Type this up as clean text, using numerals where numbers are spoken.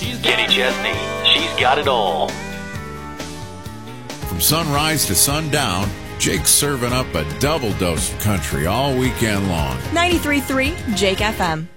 Kenny Chesney, she's got it all. From sunrise to sundown, Jake's serving up a double dose of country all weekend long. 93.3 Jake FM.